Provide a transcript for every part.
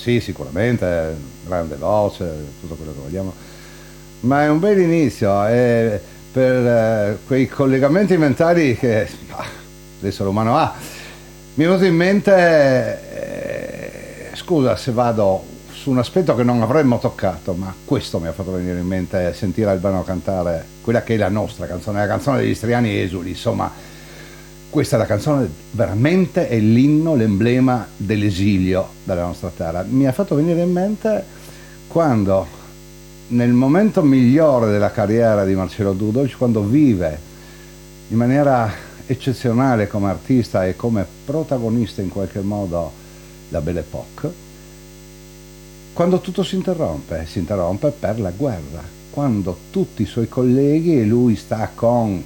Sì, sicuramente, grande voce, tutto quello che vogliamo, ma è un bel inizio per quei collegamenti mentali che l'essere umano ha. Mi è venuto in mente, scusa se vado su un aspetto che non avremmo toccato, ma questo mi ha fatto venire in mente sentire Albano cantare quella che è la nostra canzone, la canzone degli Istriani Esuli, insomma, questa è la canzone, veramente è l'inno, l'emblema dell'esilio dalla nostra terra. Mi ha fatto venire in mente quando, nel momento migliore della carriera di Marcello Dudovich, quando vive in maniera eccezionale come artista e come protagonista in qualche modo la Belle Époque, quando tutto si interrompe per la guerra, quando tutti i suoi colleghi e lui sta con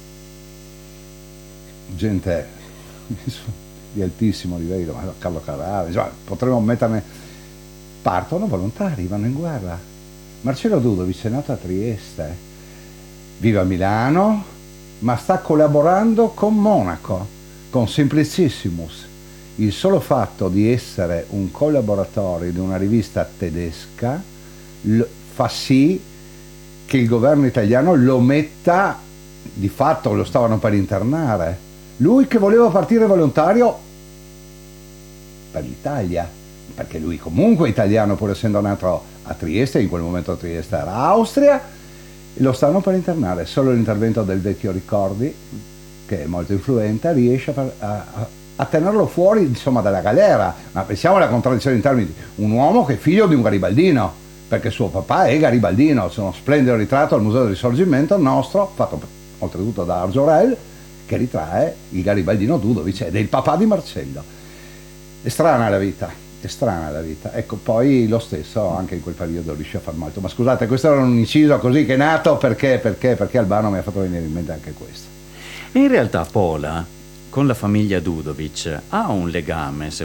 gente di altissimo livello, Carlo Carrara, insomma, potremmo metterne, partono volontari, vanno in guerra. Marcello Dudovich è nato a Trieste, vive a Milano, ma sta collaborando con Monaco, con Simplicissimus. Il solo fatto di essere un collaboratore di una rivista tedesca fa sì che il governo italiano lo metta, di fatto lo stavano per internare. Lui che voleva partire volontario per l'Italia, perché lui comunque è italiano pur essendo nato a Trieste, in quel momento Trieste era Austria, e lo stanno per internare. Solo l'intervento del vecchio Ricordi, che è molto influente, riesce a tenerlo fuori, insomma, dalla galera. Ma pensiamo alla contraddizione in termini di un uomo che è figlio di un garibaldino, perché suo papà è garibaldino. C'è uno splendido ritratto al Museo del Risorgimento nostro, fatto oltretutto da Argioel, che ritrae il garibaldino Dudovich ed è il papà di Marcello. È strana la vita, è strana la vita. Ecco, poi lo stesso anche in quel periodo riuscì a far molto. Ma scusate, questo era un inciso così che è nato perché Albano mi ha fatto venire in mente anche questo. In realtà Pola con la famiglia Dudovich ha un legame, se